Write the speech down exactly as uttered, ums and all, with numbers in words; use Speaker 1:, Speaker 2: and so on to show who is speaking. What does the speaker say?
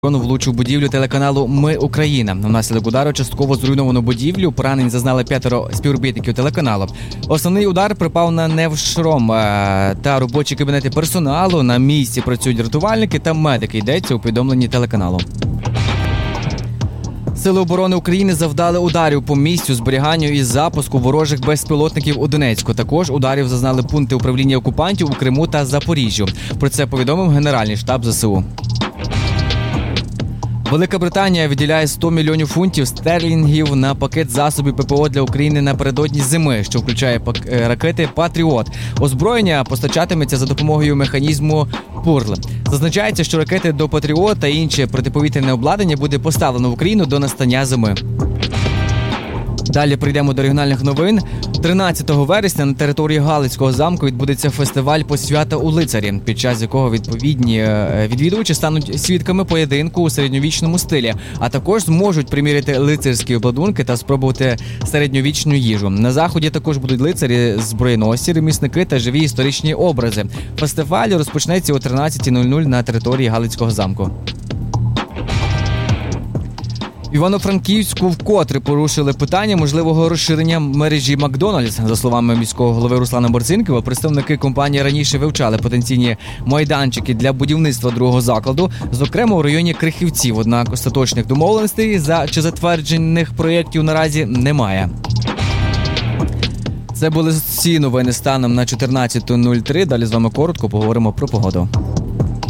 Speaker 1: Влучив будівлю телеканалу «Ми Україна». Внаслідок удару частково зруйновану будівлю. Поранень зазнали п'ятеро співробітників телеканалу. Основний удар припав на невшром та робочі кабінети персоналу. На місці працюють рятувальники та медики. Йдеться у повідомленні телеканалу. Сили оборони України завдали ударів по місцю зберігання і запуску ворожих безпілотників у Донецьку. Також ударів зазнали пункти управління окупантів у Криму та Запоріжжю. Про це повідомив Генеральний штаб ЗСУ. Велика Британія виділяє сто мільйонів фунтів стерлінгів на пакет засобів ППО для України напередодні зими, що включає ракети «Патріот». Озброєння постачатиметься за допомогою механізму «Пурл». Зазначається, що ракети до «Патріот» та інше протиповітряне обладнання буде поставлено в Україну до настання зими. Далі прийдемо до регіональних новин. тринадцятого вересня на території Галицького замку відбудеться фестиваль «Посвята у лицарі», під час якого відповідні відвідувачі стануть свідками поєдинку у середньовічному стилі, а також зможуть приміряти лицарські обладунки та спробувати середньовічну їжу. На заході також будуть лицарі, зброєносці, ремісники та живі історичні образи. Фестиваль розпочнеться о тринадцятій нуль нуль на території Галицького замку. В Івано-Франківську вкотре порушили питання можливого розширення мережі «Макдональдс». За словами міського голови Руслана Марцинкова, представники компанії раніше вивчали потенційні майданчики для будівництва другого закладу, зокрема у районі Крихівців. Однак остаточних домовленостей за чи затверджених проєктів наразі немає. Це були всі новини станом на чотирнадцяту нуль три. Далі з вами коротко поговоримо про погоду.